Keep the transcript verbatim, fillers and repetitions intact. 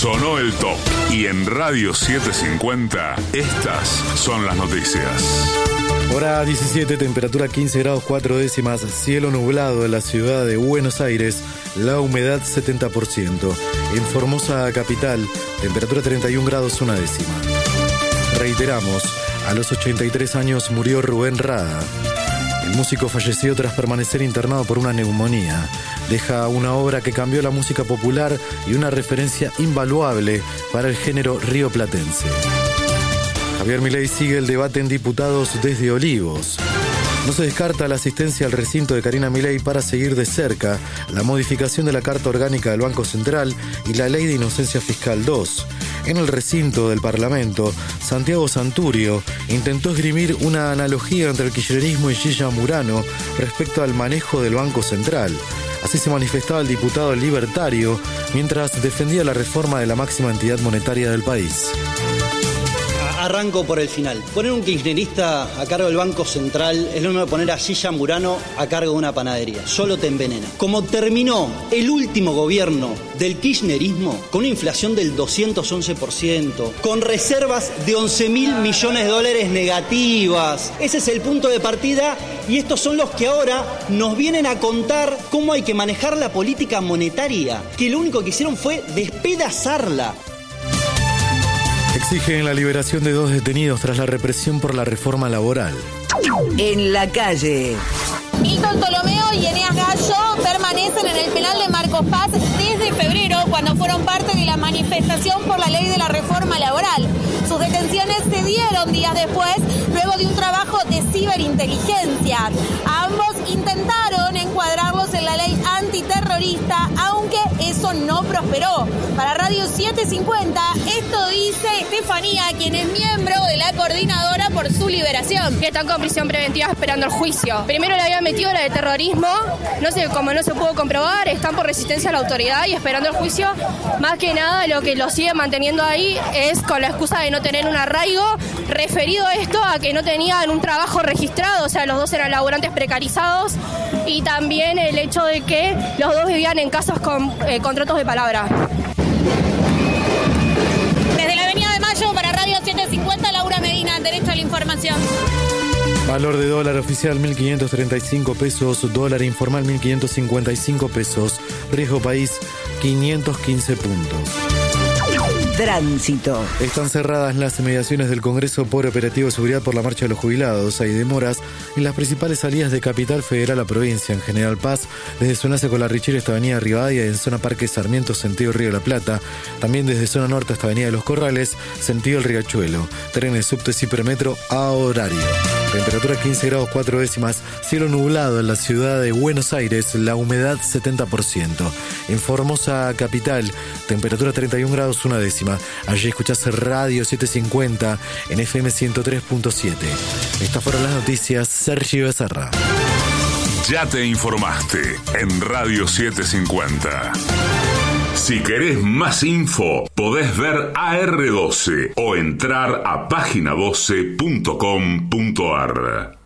Sonó el top. Y en Radio setecientos cincuenta, estas son las noticias. Hora diecisiete, temperatura quince grados cuatro décimas, cielo nublado en la ciudad de Buenos Aires, la humedad setenta por ciento. En Formosa capital, temperatura treinta y un grados una décima. Reiteramos, a los ochenta y tres años murió Rubén Rada. El músico falleció tras permanecer internado por una neumonía. Deja una obra que cambió la música popular y una referencia invaluable para el género rioplatense. Javier Milei sigue el debate en diputados desde Olivos. No se descarta la asistencia al recinto de Karina Milei para seguir de cerca la modificación de la Carta Orgánica del Banco Central y la Ley de Inocencia Fiscal dos. En el recinto del Parlamento, Santiago Santurio intentó esgrimir una analogía entre el kirchnerismo y Gilla Murano respecto al manejo del Banco Central. Así se manifestaba el diputado libertario mientras defendía la reforma de la máxima entidad monetaria del país. Arranco por el final. Poner un kirchnerista a cargo del Banco Central es lo mismo que poner a Gilla Murano a cargo de una panadería. Solo te envenena. Como terminó el último gobierno del kirchnerismo, con una inflación del doscientos once por ciento, con reservas de once mil millones de dólares negativas. Ese es el punto de partida y estos son los que ahora nos vienen a contar cómo hay que manejar la política monetaria, que lo único que hicieron fue despedazarla. Exigen la liberación de dos detenidos tras la represión por la reforma laboral. En la calle. Milton Ptolomeo y Eneas Gallo permanecen en el penal de Marcos Paz desde febrero, cuando fueron parte de la manifestación por la ley de la reforma laboral. Sus detenciones se dieron días después, luego de un trabajo de ciberinteligencia. A ambos intentaron encuadrarlos en la ley antiterrorista, aunque eso no prosperó. Para Radio setecientos cincuenta, esto dice Estefanía, quien es miembro de la coordinadora por su liberación. Que están con prisión preventiva esperando el juicio. Primero le habían metido la de terrorismo, no sé, como no se pudo comprobar, están por resistencia a la autoridad y esperando el juicio. Más que nada, lo que los sigue manteniendo ahí es con la excusa de no tener un arraigo, referido esto a que no tenían un trabajo registrado, o sea, los dos eran laburantes precarizados, y también el hecho de que los dos vivían en casas con eh, contratos de palabra. Desde la Avenida de Mayo para Radio setecientos cincuenta, Laura Medina, Derecho a la Información. Valor de dólar oficial mil quinientos treinta y cinco pesos, dólar informal mil quinientos cincuenta y cinco pesos, riesgo país quinientos quince puntos. Tránsito. Están cerradas las inmediaciones del Congreso por operativo de seguridad por la marcha de los jubilados. Hay demoras en las principales salidas de Capital Federal a provincia. En General Paz, desde zona hacia Colarrichera hasta Avenida Rivadavia y en zona Parque Sarmiento, sentido Río de la Plata. También desde zona norte hasta Avenida de los Corrales, sentido el Riachuelo. Trenes, subtes y premetro a horario. Temperatura quince grados cuatro décimas, cielo nublado en la ciudad de Buenos Aires, la humedad setenta por ciento. En Formosa capital, temperatura treinta y un grados una décima. Allí escuchás Radio setecientos cincuenta en F M ciento tres punto siete. Estas fueron las noticias. Sergio Becerra. Ya te informaste en Radio setecientos cincuenta. Si querés más info, podés ver A R doce o entrar a página doce punto com punto ar.